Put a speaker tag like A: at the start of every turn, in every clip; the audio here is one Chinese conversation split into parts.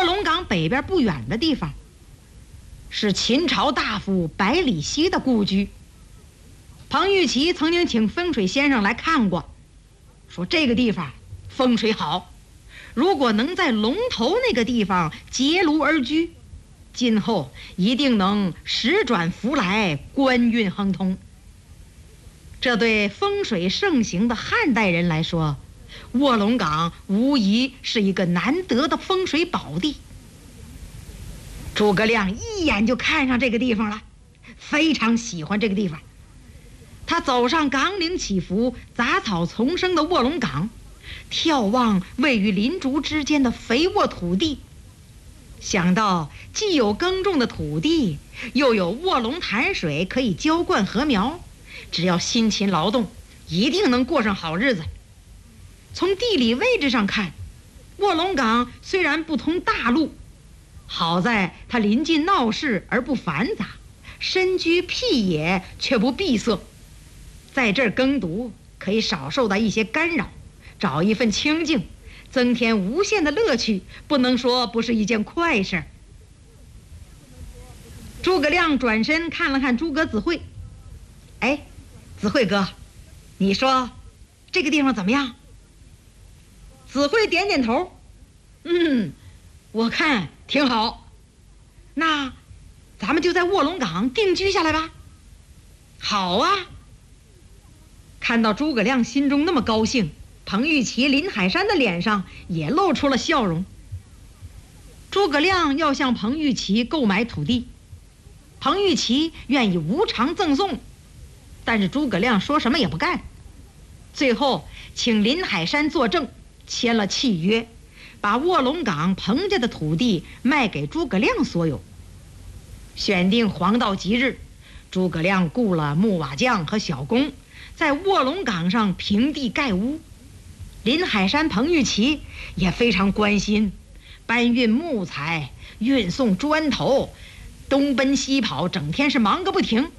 A: 龙岗北边不远的地方，是秦朝大夫百里奚的故居。彭玉琪曾经请风水先生来看过，说这个地方风水好，如果能在龙头那个地方结庐而居，今后一定能时转福来，官运亨通。这对风水盛行的汉代人来说，卧龙岗无疑是一个难得的风水宝地。诸葛亮一眼就看上这个地方了，非常喜欢这个地方。他走上岗岭起伏、杂草丛生的卧龙岗，眺望位于林竹之间的肥沃土地，想到既有耕种的土地，又有卧龙潭水可以浇灌禾苗，只要辛勤劳动，一定能过上好日子。从地理位置上看，卧龙岗虽然不通大路，好在它临近闹市而不繁杂，身居僻野却不闭塞。在这儿耕读可以少受到一些干扰，找一份清静，增添无限的乐趣，不能说不是一件快事。诸葛亮转身看了看诸葛子慧，哎，子慧哥，你说这个地方怎么样？子慧点点头，我看挺好。那咱们就在卧龙岗定居下来吧。好啊。看到诸葛亮心中那么高兴，彭玉琪、林海山的脸上也露出了笑容。诸葛亮要向彭玉琪购买土地，彭玉琪愿意无偿赠送，但是诸葛亮说什么也不干。最后请林海山作证，签了契约，把卧龙岗彭家的土地卖给诸葛亮所有。选定黄道吉日，诸葛亮雇了木瓦匠和小工，在卧龙岗上平地盖屋。林海山、彭玉琪也非常关心，搬运木材、运送砖头，东奔西跑，整天是忙个不停。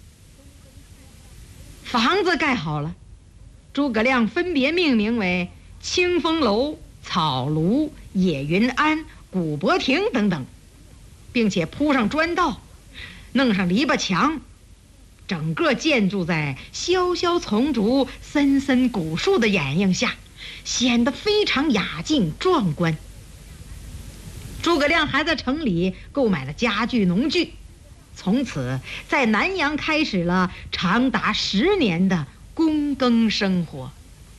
A: 房子盖好了，诸葛亮分别命名为清风楼、草庐、野云庵、古柏亭等等，并且铺上砖道，弄上篱笆墙，整个建筑在萧萧丛竹、森森古树的掩映下，显得非常雅静壮观。诸葛亮还在城里购买了家具农具，从此在南阳开始了长达10年的躬耕生活。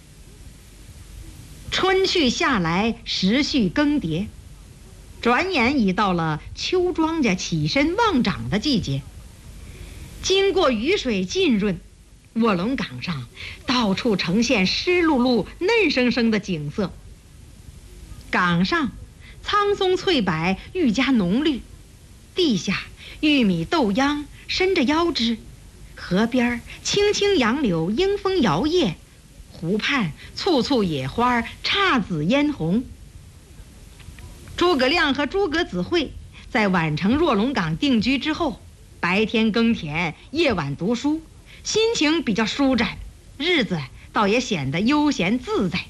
A: 春去夏来，时序更迭，转眼已到了秋庄稼起身旺长的季节。经过雨水浸润，卧龙岗上到处呈现湿漉漉、嫩生生的景色。岗上苍松翠柏愈加浓绿，地下玉米豆秧伸着腰枝，河边青青杨柳迎风摇曳，湖畔簇簇野花姹紫嫣红。诸葛亮和诸葛子慧在宛城卧龙岗定居之后，白天耕田，夜晚读书，心情比较舒展，日子倒也显得悠闲自在。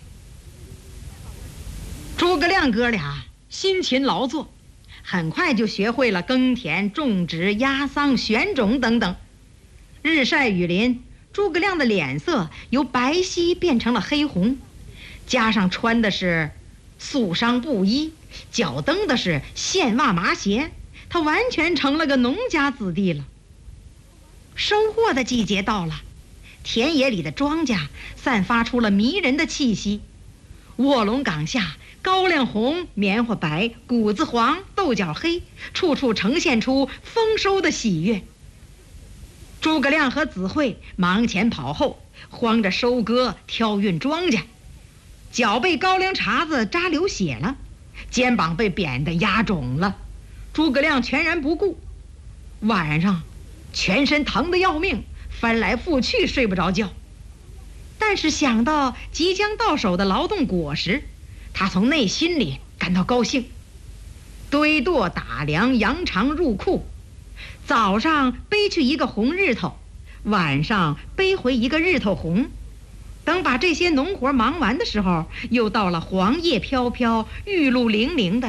A: 诸葛亮哥俩辛勤劳作，很快就学会了耕田、种植、压桑、选种等等。日晒雨淋，诸葛亮的脸色由白皙变成了黑红，加上穿的是素裳布衣，脚蹬的是线袜麻鞋，他完全成了个农家子弟了。收获的季节到了，田野里的庄稼散发出了迷人的气息。卧龙岗下，高粱红、棉花白、谷子黄、豆角黑，处处呈现出丰收的喜悦。诸葛亮和子慧忙前跑后，慌着收割、挑运庄稼，脚被高粱茬子扎流血了，肩膀被扁得压肿了，诸葛亮全然不顾。晚上全身疼得要命，翻来覆去睡不着觉。但是想到即将到手的劳动果实，他从内心里感到高兴。堆垛打粮，扬长入库，早上背去一个红日头，晚上背回一个日头红。等把这些农活忙完的时候，又到了黄叶飘飘、玉露零零的